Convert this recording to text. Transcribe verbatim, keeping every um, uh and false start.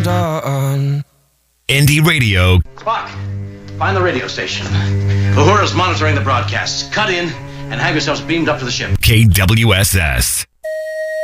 done. Indie Radio. Spock, find the radio station. Uhura's monitoring the broadcast. Cut in and have yourselves beamed up to the ship. K W S S.